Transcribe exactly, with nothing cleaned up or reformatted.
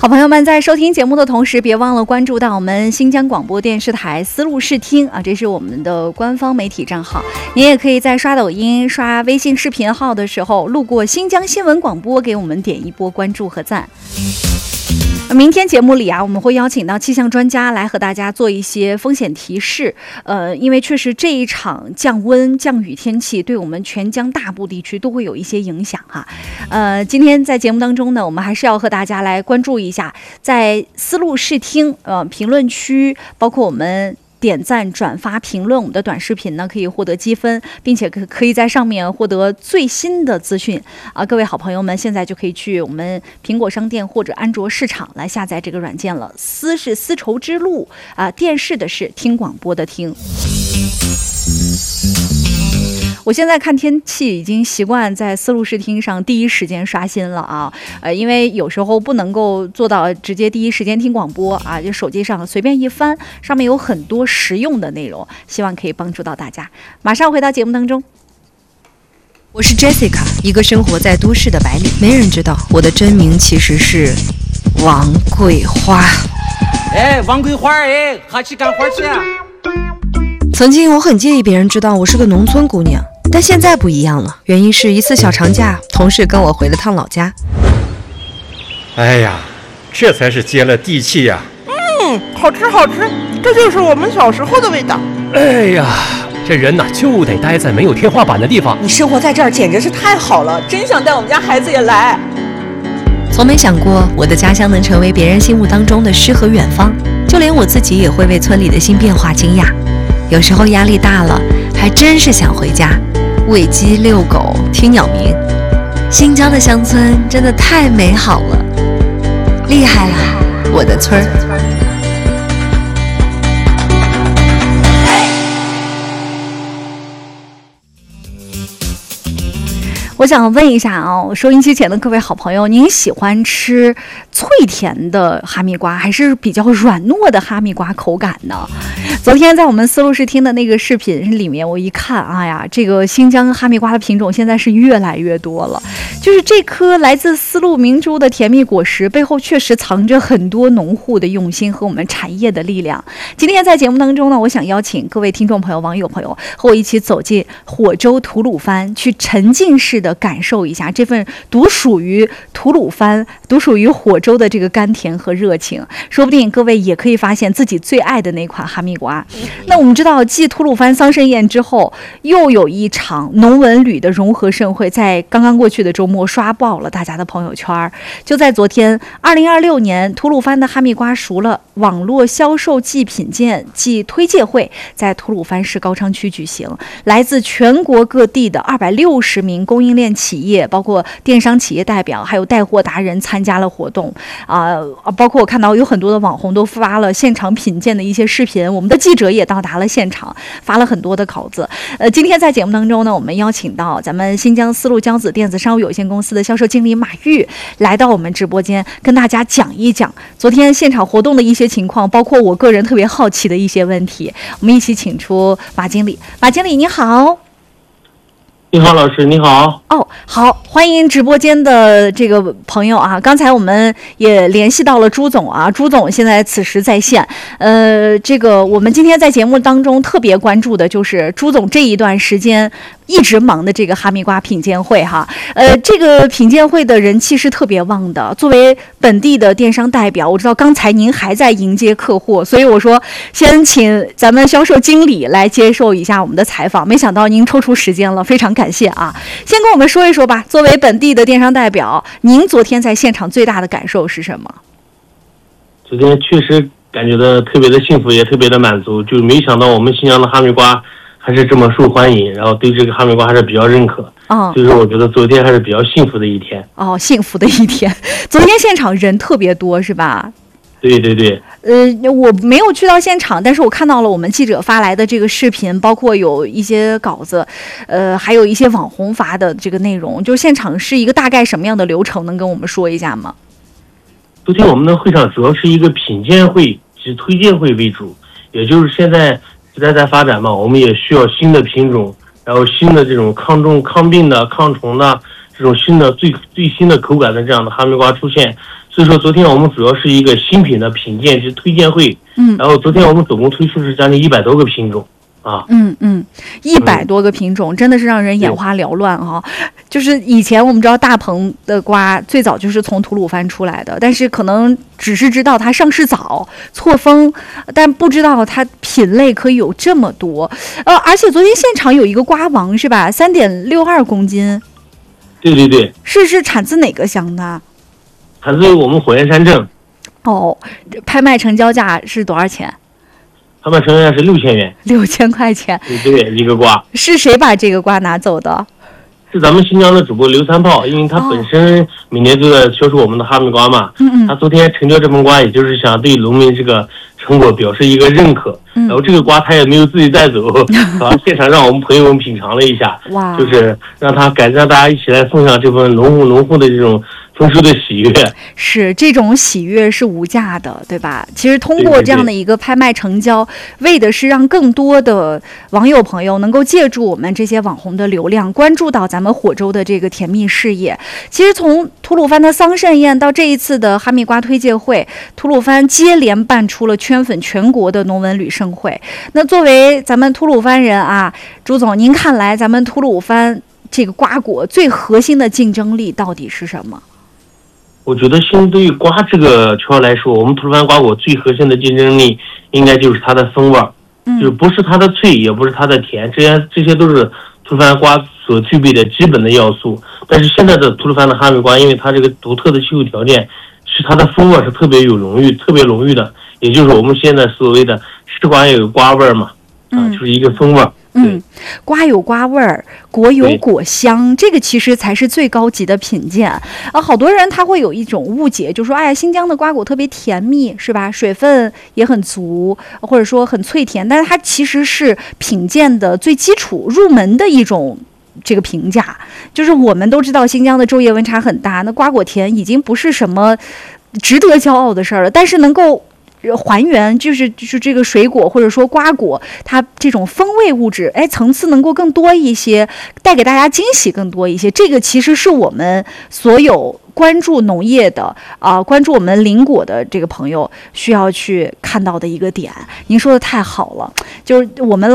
好朋友们，在收听节目的同时，别忘了关注到我们新疆广播电视台丝路视听啊，这是我们的官方媒体账号。您也可以在刷抖音、刷微信视频号的时候，路过新疆新闻广播，给我们点一波关注和赞。明天节目里啊，我们会邀请到气象专家来和大家做一些风险提示。呃，因为确实这一场降温降雨天气对我们全疆大部地区都会有一些影响哈。呃，今天在节目当中呢，我们还是要和大家来关注一下，在丝路视听呃评论区，包括我们点赞、转发、评论我们的短视频呢，可以获得积分，并且可可以在上面获得最新的资讯啊！各位好朋友们，现在就可以去我们苹果商店或者安卓市场来下载这个软件了。丝是丝绸之路啊，电视的是听广播的听。我现在看天气已经习惯在丝路视听上第一时间刷新了啊，呃，因为有时候不能够做到直接第一时间听广播啊，就手机上随便一翻，上面有很多实用的内容，希望可以帮助到大家。马上回到节目当中。 我是 Jessica， 一个生活在都市的白领，没人知道我的真名其实是王桂花。 哎，王桂花，哎，哈去干活去啊！ 曾经我很介意别人知道我是个农村姑娘，但现在不一样了，原因是一次小长假，同事跟我回了趟老家。 哎呀，这才是接了地气呀！ 嗯，好吃好吃，这就是我们小时候的味道。 哎呀，这人呐就得待在没有天花板的地方。 你生活在这儿简直是太好了，真想带我们家孩子也来。 从没想过我的家乡能成为别人心目当中的诗和远方，就连我自己也会为村里的新变化惊讶。有时候压力大了，还真是想回家，喂鸡、遛狗、听鸟鸣。新疆的乡村真的太美好了，厉害了，我的村儿！ 我想问一下啊，收音机前的各位好朋友，您喜欢吃脆甜的哈密瓜，还是比较软糯的哈密瓜口感呢？昨天在我们丝路视听的那个视频里面，我一看，哎呀，这个新疆哈密瓜的品种现在是越来越多了。就是这颗来自丝路明珠的甜蜜果实背后，确实藏着很多农户的用心和我们产业的力量。今天在节目当中呢，我想邀请各位听众朋友、网友朋友和我一起走进火州吐鲁番，去沉浸式的感受一下这份独属于吐鲁番、独属于火州的这个甘甜和热情。说不定各位也可以发现自己最爱的那款哈密瓜。那我们知道，继吐鲁番桑葚宴之后，又有一场农文旅的融合盛会，在刚刚过去的周末刷爆了大家的朋友圈。就在昨天，二零二六年吐鲁番的哈密瓜熟了网络销售暨品鉴暨推介会在吐鲁番市高昌区举行，来自全国各地的二百六十名供应链企业，包括电商企业代表，还有带货达人参加了活动啊、呃，包括我看到有很多的网红都发了现场品鉴的一些视频，我们的记者也到达了现场，发了很多的稿子。呃，今天在节目当中呢，我们邀请到咱们新疆丝路骄子电子商务有限公司的销售经理马玉来到我们直播间，跟大家讲一讲昨天现场活动的一些情况，包括我个人特别好奇的一些问题。我们一起请出马经理。马经理你好。 你好，老师，你好。 哦，好，欢迎直播间的这个朋友啊！刚才我们也联系到了朱总啊，朱总现在此时在线。呃，这个我们今天在节目当中特别关注的就是朱总这一段时间一直忙的这个哈密瓜品鉴会哈。呃，这个品鉴会的人气是特别旺的。作为本地的电商代表，我知道刚才您还在迎接客户，所以我说先请咱们销售经理来接受一下我们的采访。没想到您抽出时间了，非常感谢啊！先跟我们说一说吧，作为本地的电商代表，您昨天在现场最大的感受是什么？ 昨天确实感觉到特别的幸福，也特别的满足，就没想到我们新疆的哈密瓜还是这么受欢迎，然后对这个哈密瓜还是比较认可。哦，所以说我觉得昨天还是比较幸福的一天。 哦，幸福的一天。昨天现场人特别多是吧？ 对对对。 呃，我没有去到现场，但是我看到了我们记者发来的这个视频，包括有一些稿子，呃，还有一些网红发的这个内容。就现场是一个大概什么样的流程，能跟我们说一下吗？ 昨天我们的会场主要是一个品鉴会及推荐会为主，也就是现在时代在发展嘛，我们也需要新的品种，然后新的这种抗重、抗病的、抗虫的这种新的最最新的口感的这样的哈密瓜出现， 所以说昨天我们主要是一个新品的品鉴及推荐会， 嗯， 然后昨天我们总共推出是将近一百多个品种。啊， 嗯嗯，一百多个品种，嗯、真的是让人眼花缭乱哈、哦。就是以前我们知道大棚的瓜最早就是从吐鲁番出来的，但是可能只是知道它上市早、错峰，但不知道它品类可以有这么多。呃，而且昨天现场有一个瓜王是吧？三点六二公斤。 对对对。 是是产自哪个乡的？ 产自我们火焰山镇。 哦，拍卖成交价是多少钱？ 他们成交价是六千元， 六千块钱， 对对，一个瓜。 是谁把这个瓜拿走的？ 是咱们新疆的主播刘三炮，因为他本身每年都在销售我们的哈密瓜嘛。嗯嗯。他昨天成交这盆瓜，也就是想对农民这个成果表示一个认可。嗯。然后这个瓜他也没有自己带走，然后现场让我们朋友们品尝了一下。哇。就是让他感让大家一起来分享这份农户农户的这种丰收的喜悦， 是这种喜悦是无价的，对吧？其实通过这样的一个拍卖成交，对对对，为的是让更多的网友朋友能够借助我们这些网红的流量，关注到咱们火州的这个甜蜜事业。其实从吐鲁番的桑葚宴到这一次的哈密瓜推介会，吐鲁番接连办出了圈粉全国的农文旅盛会。那作为咱们吐鲁番人啊，朱总，您看来咱们吐鲁番这个瓜果最核心的竞争力到底是什么？ 我觉得相对于瓜这个圈来说，我们吐鲁番瓜果最核心的竞争力应该就是它的风味，嗯，就是不是它的脆，也不是它的甜，这些这些都是吐鲁番瓜所具备的基本的要素。但是现在的吐鲁番的哈密瓜，因为它这个独特的气候条件，是它的风味是特别有浓郁、特别浓郁的，也就是我们现在所谓的吃瓜也有瓜味嘛，啊，就是一个风味。 嗯，瓜有瓜味儿，果有果香，这个其实才是最高级的品鉴啊！好多人他会有一种误解，就说哎呀，新疆的瓜果特别甜蜜，是吧？水分也很足，或者说很脆甜，但是它其实是品鉴的最基础、入门的一种这个评价。就是我们都知道新疆的昼夜温差很大，那瓜果甜已经不是什么值得骄傲的事儿了，但是能够还原就是就是这个水果或者说瓜果它这种风味物质，哎，层次能够更多一些，带给大家惊喜更多一些。这个其实是我们所有关注农业的啊、呃，关注我们林果的这个朋友需要去看到的一个点。您说的太好了，就是我们老。